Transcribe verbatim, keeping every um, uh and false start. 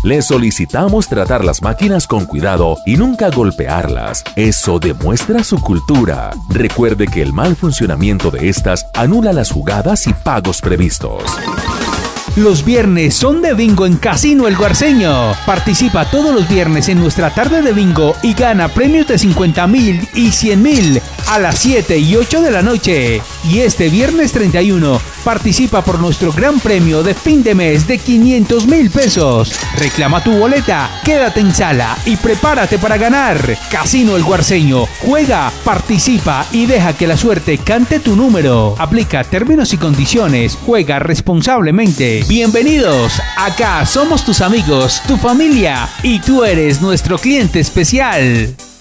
Les solicitamos tratar las máquinas con cuidado y nunca golpearlas. Eso demuestra su cultura. Recuerde que el mal funcionamiento de estas anula las jugadas y pagos previstos. Los viernes son de bingo en Casino El Guarceño. Participa todos los viernes en nuestra tarde de bingo y gana premios de cincuenta mil y cien mil a las siete y ocho de la noche. Y este viernes treinta y uno participa por nuestro gran premio de fin de mes de quinientos mil pesos. Reclama tu boleta, quédate en sala y prepárate para ganar. Casino El Guarceño. Juega, participa y deja que la suerte cante tu número. Aplica términos y condiciones. Juega responsablemente. Bienvenidos, acá somos tus amigos, tu familia y tú eres nuestro cliente especial.